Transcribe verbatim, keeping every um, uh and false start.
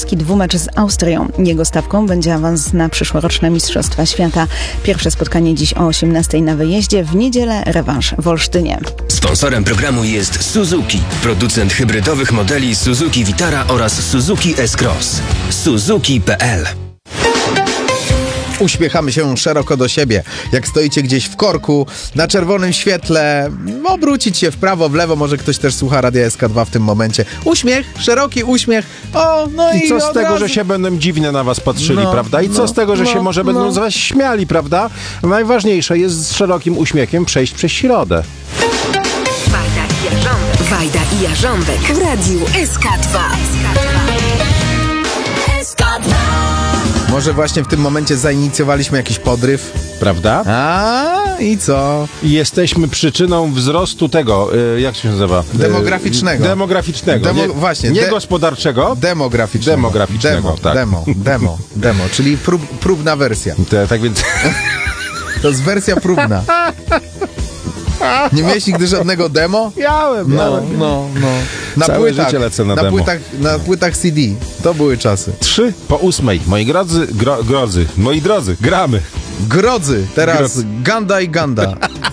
piłkarski dwumecz z Austrią. Jego stawką będzie awans na przyszłoroczne Mistrzostwa Świata. Pierwsze spotkanie dziś o osiemnastej na wyjeździe, w niedzielę rewanż w Olsztynie. Sponsorem programu jest Suzuki, producent hybrydowych modeli Suzuki Vitara oraz Suzuki S-Cross. Suzuki kropka p l. Uśmiechamy się szeroko do siebie. Jak stoicie gdzieś w korku, na czerwonym świetle, obrócić się w prawo, w lewo, może ktoś też słucha Radia S K dwa w tym momencie. Uśmiech, szeroki uśmiech. O, no i, I co z tego, razu... że się będą dziwnie na was patrzyli, no, prawda? I co no, z tego, że no, się może no. będą z was śmiali, prawda? Najważniejsze jest z szerokim uśmiechem przejść przez środę. Wajda i Jarząbek. Wajda i Jarząbek w Radiu S K dwa. S K dwa. Może właśnie w tym momencie zainicjowaliśmy jakiś podryw. Prawda? A i co? I jesteśmy przyczyną wzrostu tego, y, jak się nazywa? Y, Demograficznego. Demograficznego. Demo, nie, właśnie. Nie de- gospodarczego. Demograficznego. Demograficznego, demo, tak. Demo, demo, demo, czyli prób, próbna wersja. Te, tak więc... To jest wersja próbna. Nie miałeś nigdy żadnego demo? Miałem, No, miałem. no, no. Na Całe płytach, życie lecę na na demo. płytach, na płytach C D. To były czasy. Trzy po ósmej. Moi drodzy, gro, grodzy, moi drodzy, gramy. Grodzy, teraz Grodzy. Ganda i Ganda.